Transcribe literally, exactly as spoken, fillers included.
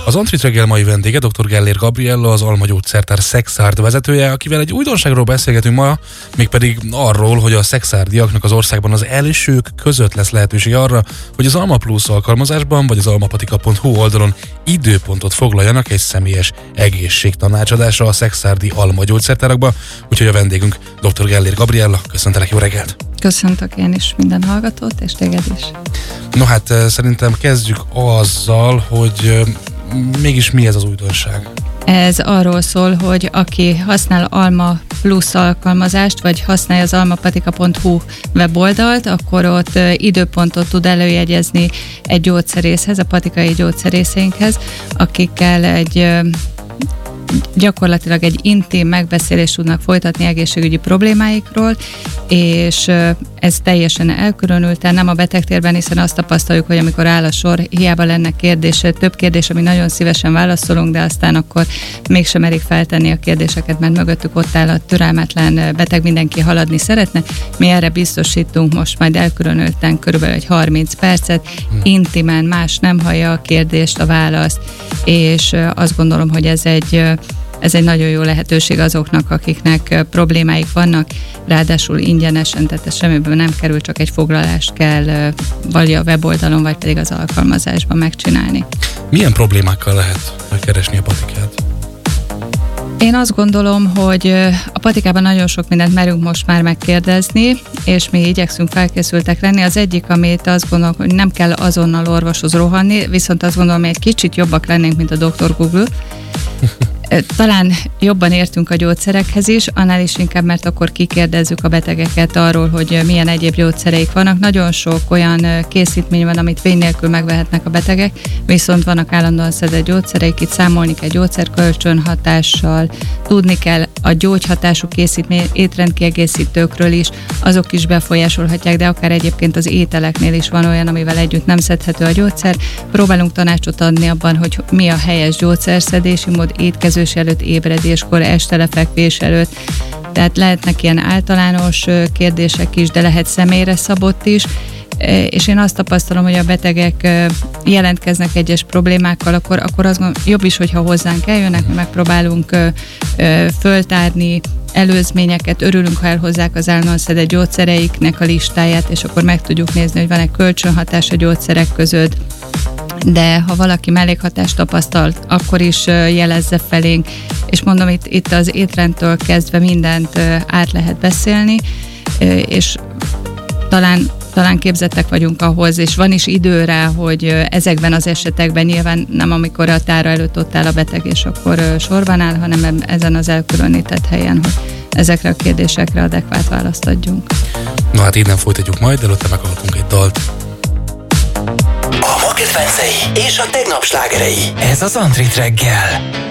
Az Antrit reggel mai vendége dr. Gellér Gabriella, az Alma Gyógyszertár Szexárd vezetője, akivel egy újdonságról beszélgetünk ma, mégpedig arról, hogy a szexárdiaknak az országban az elsők között lesz lehetőség arra, hogy az Alma Plus alkalmazásban vagy az almapatika pont hu oldalon időpontot foglaljanak egy személyes egészségtanácsadásra a szexárdi Alma Gyógyszertárakba, úgyhogy a vendégünk dr. Gellér Gabriella. Köszöntelek, jó reggelt! Köszöntök én is minden hallgatót, és téged is. No hát szerintem kezdjük azzal, hogy mégis mi ez az újdonság? Ez arról szól, hogy aki használ Alma Plus alkalmazást, vagy használja az almapatika pont hu weboldalt, akkor ott időpontot tud előjegyezni egy gyógyszerészhez, a patikai gyógyszerészeinkhez, akikkel egy gyakorlatilag egy intim megbeszélést tudnak folytatni egészségügyi problémáikról, és ez teljesen elkülönülten, nem a betegtérben, hiszen azt tapasztaljuk, hogy amikor áll a sor, hiába lenne kérdés, több kérdés, ami nagyon szívesen válaszolunk, de aztán akkor mégsem merik feltenni a kérdéseket, mert mögöttük ott áll a türelmetlen beteg, mindenki haladni szeretne. Mi erre biztosítunk most majd elkülönülten körülbelül egy harminc percet, intimen, más nem hallja a kérdést, a választ, és azt gondolom, hogy ez egy Ez egy nagyon jó lehetőség azoknak, akiknek problémáik vannak, ráadásul ingyenesen, tehát semmiből nem kerül, csak egy foglalást kell vagy a weboldalon, vagy pedig az alkalmazásban megcsinálni. Milyen problémákkal lehet keresni a patikát? Én azt gondolom, hogy a patikában nagyon sok mindent merünk most már megkérdezni, és mi igyekszünk felkészültek lenni. Az egyik, amit azt gondolom, hogy nem kell azonnal orvoshoz rohanni, viszont azt gondolom, hogy egy kicsit jobbak lennénk, mint a doktor Google. Talán jobban értünk a gyógyszerekhez is, annál is inkább, mert akkor kikérdezzük a betegeket arról, hogy milyen egyéb gyógyszereik vannak. Nagyon sok olyan készítmény van, amit vény nélkül megvehetnek a betegek, viszont vannak állandóan szedett gyógyszereik, itt számolni kell gyógyszerkölcsönhatással, tudni kell a gyógyhatású készítmény étrendkiegészítőkről is, azok is befolyásolhatják, de akár egyébként az ételeknél is van olyan, amivel együtt nem szedhető a gyógyszer. Próbálunk tanácsot adni abban, hogy mi a helyes gyógyszerszedési mód étkező előtt, ébredéskor, este lefekvés előtt. Tehát lehetnek ilyen általános kérdések is, de lehet személyre szabott is, és én azt tapasztalom, hogy a betegek jelentkeznek egyes problémákkal, akkor, akkor az jobb is, hogyha hozzánk eljönnek, mi megpróbálunk föltárni előzményeket, örülünk, ha elhozzák az állandóan szedett gyógyszereiknek a listáját, és akkor meg tudjuk nézni, hogy van-e kölcsönhatás a gyógyszerek között, de ha valaki mellékhatást tapasztalt, akkor is jelezze felénk, és mondom, itt, itt az étrendtől kezdve mindent át lehet beszélni, és talán, talán képzettek vagyunk ahhoz, és van is idő rá, hogy ezekben az esetekben nyilván nem amikor a tára előtt ott áll a beteg, és akkor sorban áll, hanem ezen az elkülönített helyen, hogy ezekre a kérdésekre adekvát választ adjunk. Na hát innen folytatjuk majd, előtte meghallgatunk egy dalt. A ma kedvencei és a tegnap slágerei. Ez az Antrit reggel.